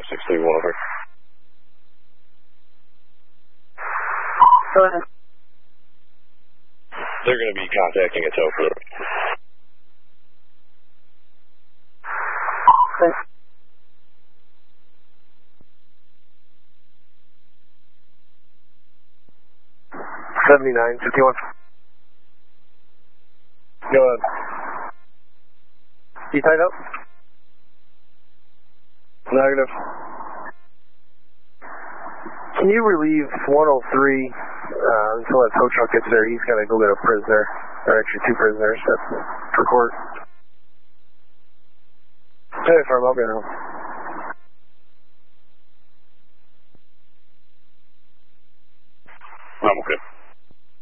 631 over. Go ahead. They're going to be contacting a tow crew. Thanks. $79.51. Go ahead. You tied up? Negative. Can you relieve 103 until that tow truck gets there? He's got to go get a prisoner, or actually two prisoners for court. Hey, firm, I'll be around.